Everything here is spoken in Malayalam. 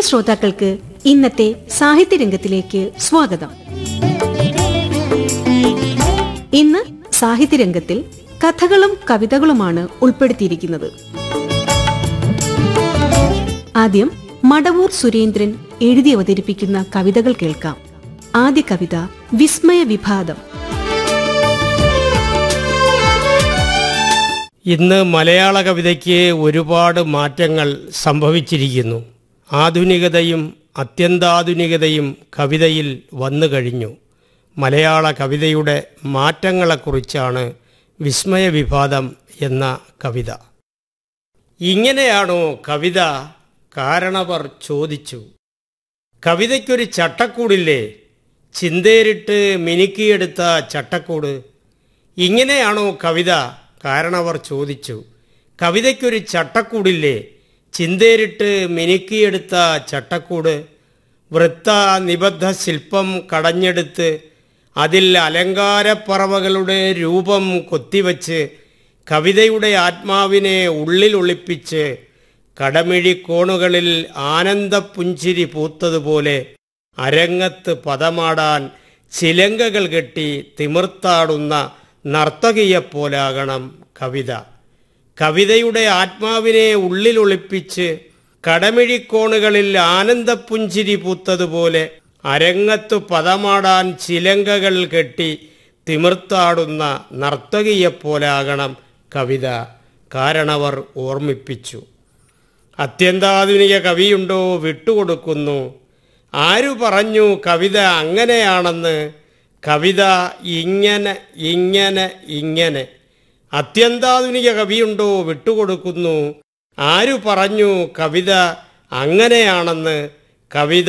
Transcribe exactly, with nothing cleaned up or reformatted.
ശ്രോതാക്കൾക്ക് ഇന്നത്തെ സാഹിത്യരംഗത്തിലേക്ക് സ്വാഗതം. ഇന്ന് സാഹിത്യരംഗത്തിൽ കഥകളും കവിതകളുമാണ് ഉൾപ്പെടുത്തിയിരിക്കുന്നത്. ആദ്യം മടവൂർ സുരേന്ദ്രൻ എഴുതി അവതരിപ്പിക്കുന്ന കവിതകൾ കേൾക്കാം. ആദ്യ കവിത വിസ്മയ വിഭാതം. ഇന്ന് മലയാള കവിതയ്ക്ക് ഒരുപാട് മാറ്റങ്ങൾ സംഭവിച്ചിരിക്കുന്നു. ആധുനികതയും അത്യന്താധുനികതയും കവിതയിൽ വന്നു കഴിഞ്ഞു. മലയാള കവിതയുടെ മാറ്റങ്ങളെക്കുറിച്ചാണ് വിസ്മയ വിഭാതം എന്ന കവിത. ഇങ്ങനെയാണോ കവിത? കാരണവർ ചോദിച്ചു. കവിതയ്ക്കൊരു ചട്ടക്കൂടില്ലേ? ചിന്തേരിട്ട് മിനുക്കിയെടുത്ത ചട്ടക്കൂട്. ഇങ്ങനെയാണോ കവിത? കാരണവർ ചോദിച്ചു. കവിതയ്ക്കൊരു ചട്ടക്കൂടില്ലേ? ചിന്തേരിട്ട് മിനുക്കിയെടുത്ത ചട്ടക്കൂട്. വൃത്ത നിബദ്ധ ശില്പം കടഞ്ഞെടുത്ത് അതിൽ അലങ്കാരപ്പറവകളുടെ രൂപം കൊത്തിവച്ച് കവിതയുടെ ആത്മാവിനെ ഉള്ളിലൊളിപ്പിച്ച് കടമിഴിക്കോണുകളിൽ ആനന്ദപ്പുഞ്ചിരി പൂത്തതുപോലെ അരങ്ങത്ത് പദമാടാൻ ചിലങ്കകൾ കെട്ടി തിമിർത്താടുന്ന നർത്തകിയെപ്പോലാകണം കവിത. കവിതയുടെ ആത്മാവിനെ ഉള്ളിലൊളിപ്പിച്ച് കടമിഴിക്കോണുകളിൽ ആനന്ദപ്പുഞ്ചിരി പൂത്തതുപോലെ അരങ്ങത്തു പദമാടാൻ ചിലങ്കകൾ കെട്ടി തിമിർത്താടുന്ന നർത്തകിയെപ്പോലാകണം കവിത. കാരണവർ ഓർമ്മിപ്പിച്ചു. അത്യന്താധുനിക കവിയുണ്ടോ? വിട്ടുകൊടുക്കുന്നു. ആരു പറഞ്ഞു കവിത അങ്ങനെയാണെന്ന്? കവിത ഇങ്ങനെ ഇങ്ങനെ ഇങ്ങനെ. അത്യന്താധുനിക കവിയുണ്ടോ? വിട്ടുകൊടുക്കുന്നു. ആരു പറഞ്ഞു കവിത അങ്ങനെയാണെന്ന്? കവിത